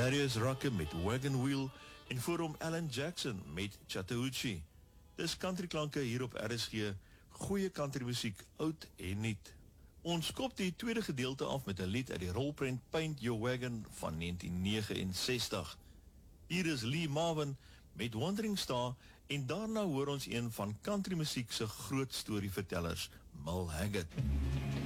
Darius Rucker met Wagon Wheel en voor hom Alan Jackson met Chattahoochee. Dis countryklanke hier op RSG, goeie countrymusiek, oud en nuut. Ons kop die tweede gedeelte af met 'n lied uit die rolprent Paint Your Wagon van 1969. Hier is Lee Marvin met Wandering Star en daarna hoor ons een van countrymusiek se groot storievertellers, Merle Haggard.